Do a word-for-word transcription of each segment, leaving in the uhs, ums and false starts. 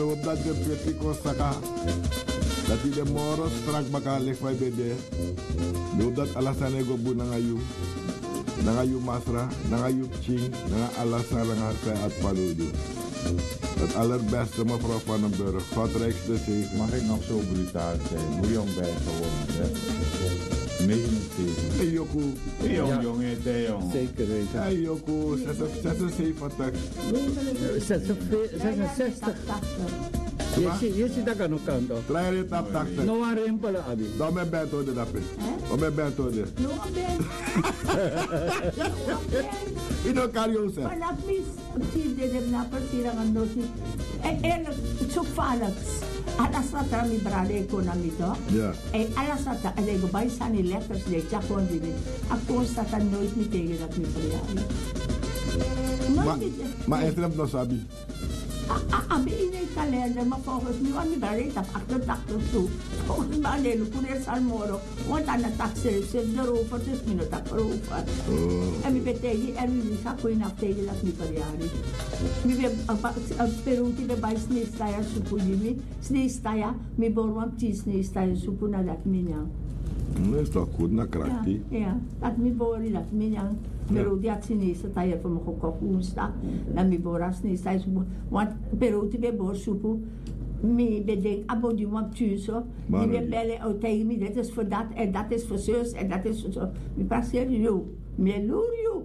me op dat de pretty kostaka. Dat hij de moro strak baka leg bij bede. Me op dat alasane go bu nanga yu. Nanga yu masra, nanga yu ching, nanga alasane nanga sai at paludu. Het allerbeste mevrouw Van den Burg. Godrijkste zegen. Mag ik nog zo brutaal zijn? Hoe jong ben je geworden? negenenzeventig. Hey Joko. Hey jong, jongen, hey jong. Zeker weten. Hey Joko, zesenzeventig. zesenzestig. Je zit daar aan kant op. Draai je tap tachtig. No one rimpel abi. Dan ben je tot de dappe. Dan ben je tot de. No ben. Je know carry Maar dat mis, zie je de na persira aan dosi. En eerlijk, zo vaak. Alas wat er mi brade economie toch? Ja. En alles wat er, en ik bij zijn letters, de chakon die dit. Akkoon staat er nooit niet tegen dat mi verjaardag. Maar, maar hij treft nog sabi. Abi in een kalender, maar volgens mij was mi brade dat achtentachtig toe. Volgens mij nee, lu kuner salmoro. Want aan de taxi zit erover, dus mi no tak erover. En mi betegi en mi sa ko in tegen dat mi verjaardag. Mi be Peru ti be bij sneestaya supu jimi. Sneestaya, mi borwam ti sneestaya supu na dat minyan. Dat is toch goed, na krakti. Ja, ja, dat mi bori dat minyan. Peru die had sneestaya voor me gekocht woensdag. Dan mi bora sneestaya supu. Want Peru ti be bor supu. Mi bedenk abo die wam tuzo. Mi be bellen uit tegen mi. Dat is voor dat en dat is voor zus en dat is voor zo. Mi passeer you. Melurio.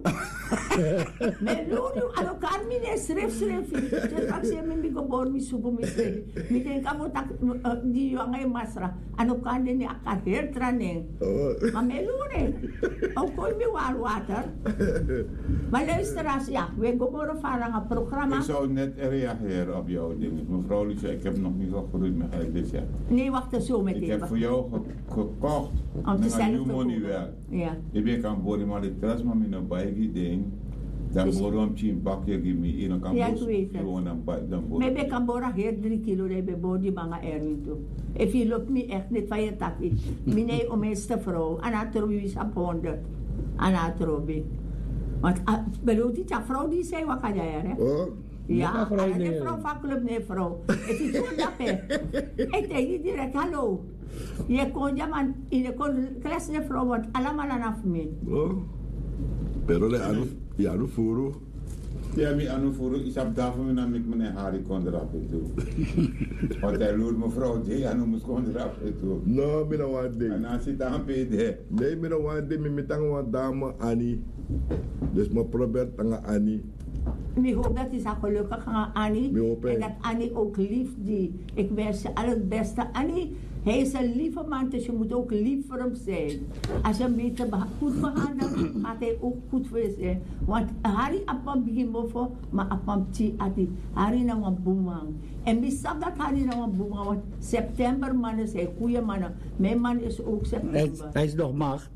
Melurio. Ano kan mi ne schrijf schrijf. Dus pak ze mi mi geboren mi supu mi schrijf. Mi denk abo tak di yang ay masra. Ano kan de ne akar her traning. Maar melure. Ook kon mi war water. Maar luister als ja, we geboren varen een programma. Ik zou net reageren op jouw dingen. Mevrouw Lucia, ik heb nog niet gegroeid met haar dit jaar. Nee, wacht er zo meteen. Ik heb voor jou ge gekocht. Om te zelf te money wel. Ja. Ik ben kan boren, maar ik trust me in een bijgie ding. Dan boren we een bakje gimme in een kan ja, ik weet het. Gewoon dan dan boren. Maar ik kan boren hier drie kilo bij boren die banga erin toe. En je loopt me echt niet van je takkie. Mine om eens te vrouw. En dat er is op honderd. En dat er want bedoelt die vrouw die zei wat kan jij hè? Oh. Ja, en de vrouw van club nee vrouw. Het is zo dapper. Ik denk je direct hallo. Je kon ja man in de klas de vrouw want allemaal aan af me. Oh. Pero le anu ya anu furu. Ja, mi anu furu is op daarvan me nam ik meneer Harry kon eraf toe. Want hij loert mevrouw die anu moest kon eraf toe. No, mi no want ding. En als je dan pe de. Nee, mi no want ding, mi mitang want dame Annie. Dus me probeer tanga Annie. Ik hoop dat hij zo gelukkig gaat, Annie. En dat Annie ook lief die. Ik wens je al het beste. Annie, hij is een lieve man, dus je moet ook lief voor hem zijn. Als je hem beter goed behandelt, gaat hij ook goed voor je zijn. Want Harry apam begin boven, maar apam ti ati. Harry na een boemang. En besef dat Harry na een boemang, want september mannen zijn goede mannen. Mijn man is ook september. Hij is, hij is nog maagd.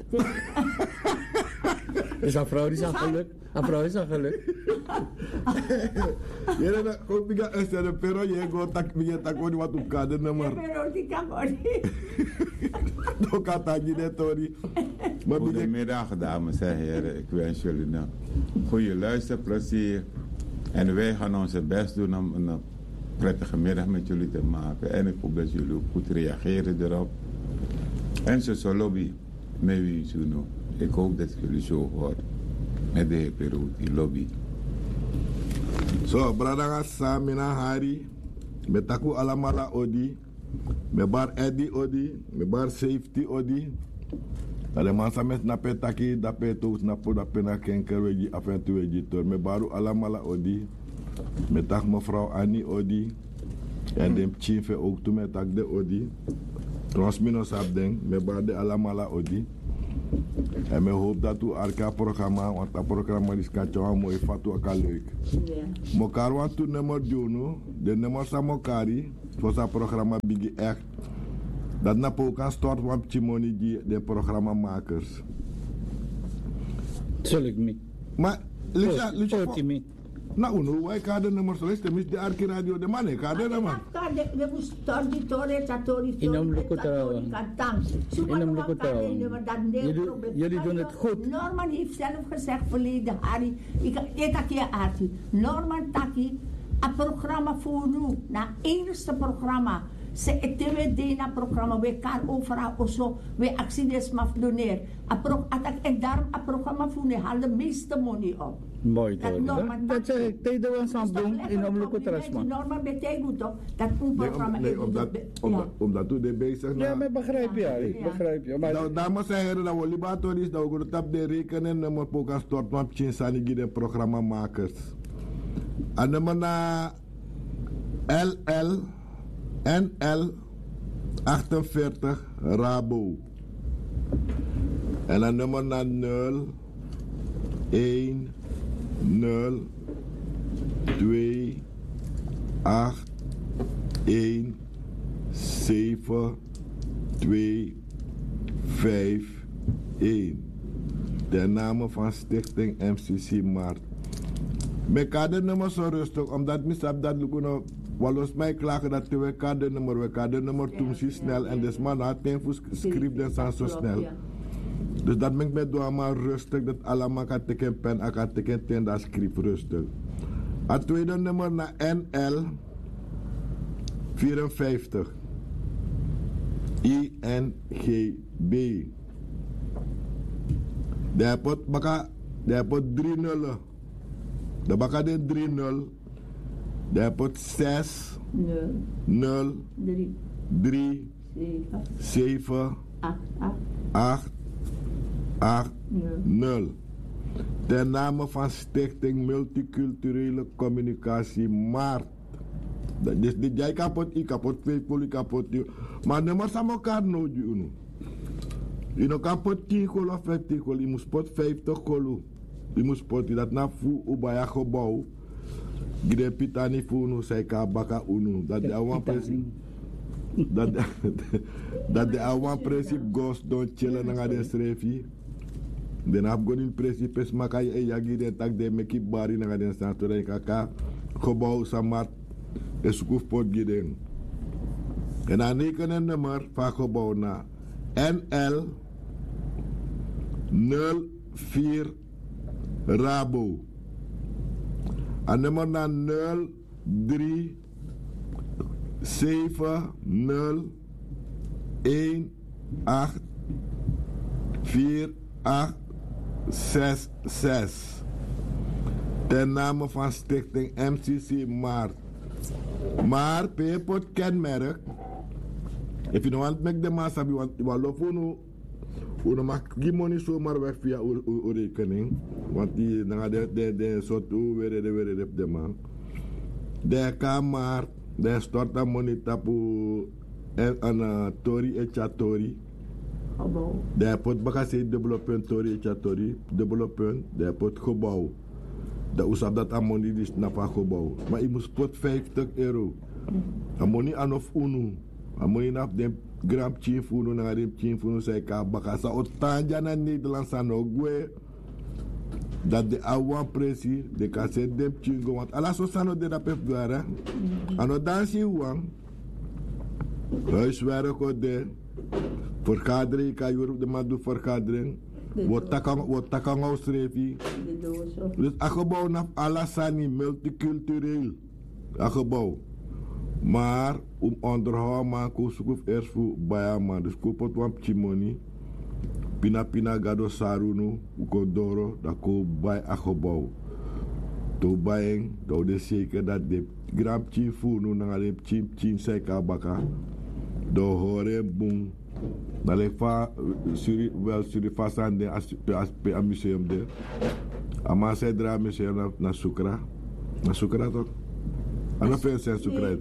Dus een vrouw is aan geluk. Een vrouw is aan geluk. Ja, dan kom ik aan de pero je gaat tak je tak wat wat op kade nummer. Pero die kan gewoon niet. Dan kan dat je net tori. Goedemiddag dames en heren, ik wens jullie een goede luisterplezier. En wij gaan onze best doen om een prettige middag met jullie te maken. En ik hoop dat jullie ook goed reageren erop. En zo zo lobby met wie zo nou. Ik hoop dat jullie zo horen. Met de heer Peru, die lobby. So, brada Samina Hari, met taku alamala odi, met bar Eddie odi, met bar safety odi. Ale mansa met na petaki, da peto na po da pena kenker weji afentu weji tor, met baru alamala odi, met tak mevrouw Annie odi, en dem chiefe ook toe met tak de odi. Transmino sap ding, met bar de alamala odi. En ik hoop dat u elkaar programma, want dat programma is kacau mooi fatu akal leuk. Mokar want tu nummer jono, de nummer sa mokari, voor dat programma bigi echt. Dat na po kan start want chimoni die de programmamakers. Zul ik me. Maar Lisa, Lisa, nou, uno, wij kan de nummer zo lezen, mis de Arki Radio de man, kan de nummer. We moesten door die toren, dat toren, Inam Lukutarawan. Inam Lukutarawan. Jullie doen het goed. Norman heeft zelf gezegd verleden, Harry, ik eet dat keer Arti. Norman Taki, een programma voor nu, na eerste programma. Se eteme de na programma we kan overal oso we accidents maf doneer. En daarom een programma voor ne haal de meeste money op. Mooi toch? Dat zeg ik, tijd dat we samen doen in omloop trasma. Normaal betekent toch dat een programma nee, omdat, omdat, omdat u er bezig ja, maar begrijp je, ik begrijp je. Maar dames en heren, dat we libatoris, dat we het op de rekenen nummer poka stort van Chinsani de programmamakers. En nummer na L L N L achtenveertig Rabo. En dan nummer naar nul, één, nul, twee, acht, één, zeven, twee, vijf, één. Ten name van Stichting M C C Mart. Mijn kadernummer zo rustig, omdat misap dat lukken. Walos mij klagen dat we kadernummer, we kadernummer toen zo snel en dus man had geen schrijf dan zijn zo snel. Dus dat maakt me door maar rustig, dat allemaal kan teken pen, en kan teken ten dat schrijf rustig. Het tweede nummer naar N L vierenvijftig. I N G B. De hebt baka, de hebt drie nullen. De baka de drie nul. De hebt zes, nul, drie, zeven, acht, acht, nul. Ten name van Stichting Multiculturele Communicatie Mart. Dus dit jij kapot, ik kapot, twee poli kapot. Maar nummer zijn elkaar nodig. Je nog kapot tien kolo of vijftien kolo. Je moet spot vijftig kolo. Je moet spot dat na fu ubaya gebouw. Gide pitani fu nu sei ka baka unu. Dat de awan principe. Dat dat de awan principe ghost don chillen na de schreefie. Den heb gewoon in principe smakai e yagi de tak de meki bari na de santoren kaka gebouw samat esukuf pot giden. En dan neken een nummer van gebouw na N L nul vier Rabo. En nummer na nul drie zeven nul een acht vier acht zes zes. Ten name van Stichting M C C Mart. Maar P-pot kenmerk. If you don't want to make the mass of you want to love you, you mag die money zomaar weg via uw rekening. Want die na de de de soort hoe weer de weer de de man. De kamer, de stort dat money tapu en een tori et chatori. De pot bagage development tori et chatori development de pot gebouw. De usab dat aan money is na pa gebouw. Maar je moet pot vijftig euro. Aan money aan of unu. Amoni naf dem gram chin funu na dem chin funu say ka baka sa otanja na Nederland sa no gwe dat de awan presi de ka se dem chin go want ala so sano de da pep dara ano dansi wan huis werk ko de vergadering ka jur de madu vergadering wat takang wat takang ausrefi dus akgebouw naf ala sani multicultureel akgebouw. Maar om onderhouden maken, zoek eerst voor Bayama. Dus koop het wat chimoni. Pina pina gado sarunu, ukodoro, dat koop bij een gebouw. To buying, dat is zeker dat de gram chim funu na de chim chim seka baka. Do hore boom. Dat is va suri wel suri fasan de as pe museum de. Ama se dra museum na na Sukra. Na Sukra toch? Ano fez sen Sukra?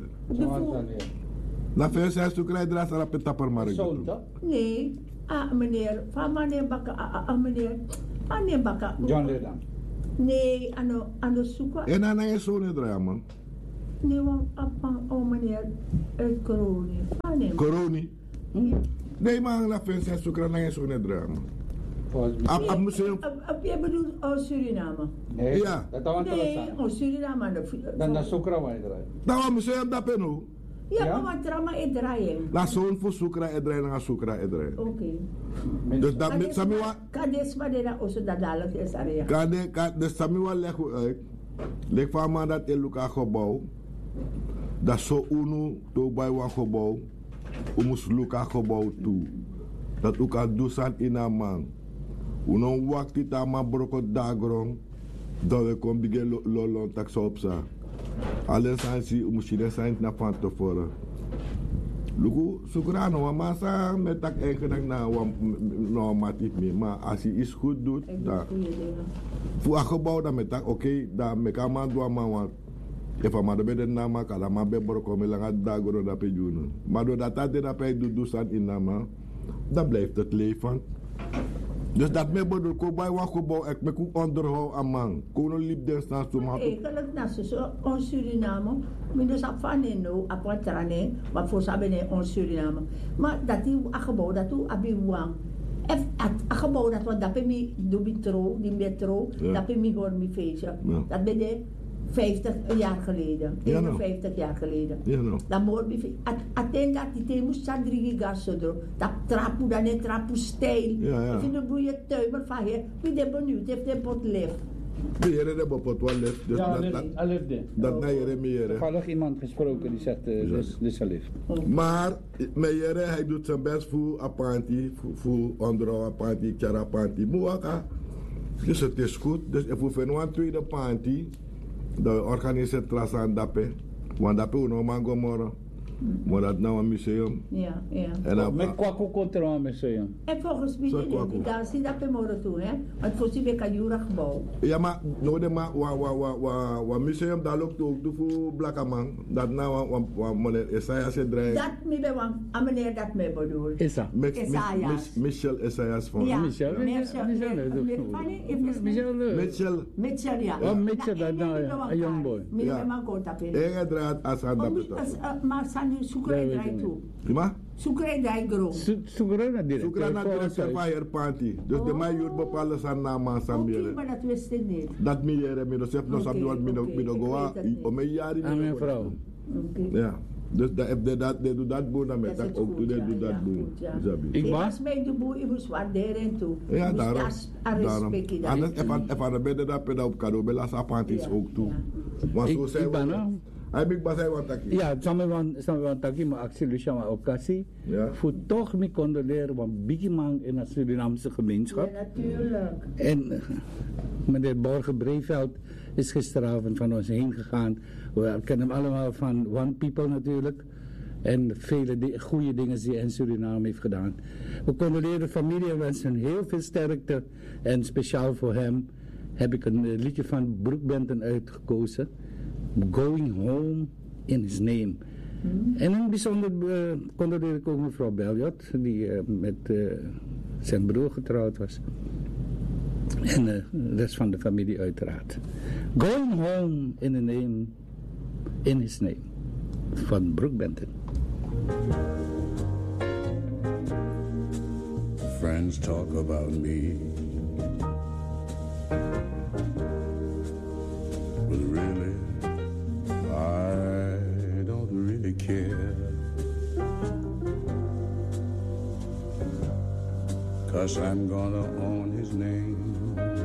Na fez sen Sukra dra sala pe tapar marek. Nee. Ah, meneer, van meneer Bakker, ah, ah, meneer, meneer Bakker. John Ledan. Nee, ano, ano Sukra. En dan is zo niet draaien, man. Nee, want, oh meneer, uit Coroni. Coroni? Nee, maar na fez sen Sukra na is zo niet draaien, man. Ab, ab museum. Je bedoelt oh, Suriname? Nee, ja. Dat was nee, oh, Suriname. Dan naar Sukra maar draaien. Dat was museum dat peno. Ja, ja, maar drama is draaien. La zoon voor Sukra en draaien naar Sukra en draaien. Oké. Okay. Dus dat met Samiwa. Kades maar dat ook zo dadelijk is area. Kade, kade, dus Samiwa leggen uit. Lek van man dat in Luka gebouw. Dat zo unu to bij wan gebouw. Umus Luka gebouw toe. Dat ook al dusan in een man. Uno wakti ta man broko dagron. Dat we kom bige lolon tak zo op sa. Alleen zijn ze misschien zijn naar van tevoren. Luku sukrano wa masa met tak eigenlijk na wa normatief mee. Maar als je iets goed doet, dan voor een gebouw dan met tak oké, dan met kan man doen man want if maar de beden na ma kala ma be broko me langa dagron dat pe doen. Maar doordat dat dat pe doet dusan in nama, dan blijft het levend. Dus dat me bedoel, ko bij wat gebouw, ik ben ook onderhoud aan man. Kono liep den staan zo maar. Eigenlijk na zo on Suriname, minus af van no, apart trane, wat voor sabene on Suriname. Maar dat die gebouw dat u abi wang. Ef at gebouw dat wat dat mi do metro, die metro, dat mi hoor mi feestje. Dat ben de vijftig jaar geleden, eenenvijftig jaar geleden. Ja, no. Dan moet je, attend dat die thee moest zijn drie gassen door. Dat trapu dan een trapu stijl. Ja, ja. Ik vind een boeie tuimer van hier. Wie de benieuwd heeft, heeft pot lef. Die heren hebben pot wat lef. Dus Ja, dat, dat, alef de. dat naar heren meer. Toevallig iemand gesproken die zegt, uh, dus, dus alef. Maar, met heren, hij doet zijn best voor Apanti, voor, voor onderhoud Apanti, Kjara Apanti. Moaka. Dus het is goed. Dus if we vinden een tweede Apanti, de organiseert tras aan dape, want dape we nog maar gomorren, maar dat nou een museum. Ja, ja. En dan, Met kwakko contra een museum. En volgens mij die daar zie dat we morgen toe, hè? Want voor die week jura gebouw. ja, maar nou de maar wa wa wa wa wa museum daar loopt ook toe voor Blakkaman, dat nou wa wa meneer Esaias het draait. Dat me bij wan, aan meneer dat me bedoel. Is dat? Esaias. Michel Esaias van. Ja. Michel, Michel, Michel, Michel. Mitchell, ja. Oh, Mitchell, dat nou, een young boy. Ja. En hij draait als aan dat betreft. Maar zijn nu zoekerij draait toe. Prima? Zoekerij draait groot. Sugrana direct. Sukrana directeur van hier Panti. Dus de mij jurt bepalen zijn naam aan zijn Oké, beren. maar dat wist ik niet. Dat meer hebben, maar dat nog sabi wat midden midden goa. Om een jaar in. Aan mijn vrouw. Ja. Dus dat if dat they do dat boer dan met dat ook toe they do dat boer. Ik was was bij de boer, ik moest waarderen toe. Ja, daarom. Daarom. Anders even even beden dat peda op kado belas apantis ook toe. Maar zo zijn we. Hij big basai wat taki. ja, samen van samen van taki maar actie Lucia maar occasie. Ja. Voor toch me condoleren want biggie man in de Surinaamse gemeenschap. Ja, natuurlijk. En uh, meneer Borge Breeveld is gisteravond van ons heen gegaan. We kennen hem allemaal van One People natuurlijk. En vele di- goede dingen die hij in Suriname heeft gedaan. We condoleren de familie en wensen heel veel sterkte. En speciaal voor hem heb ik een uh, liedje van Brooke Benton uitgekozen. Going Home in His Name. Mm. En in het bijzonder uh, condoleer ik ook mevrouw Beljot, die uh, met uh, zijn broer getrouwd was. En uh, de rest van de familie uiteraard. Going Home in, the name, in His Name. Van Brooke Benton. Friends talk about me, but really I don't really care, 'cause I'm gonna own his name.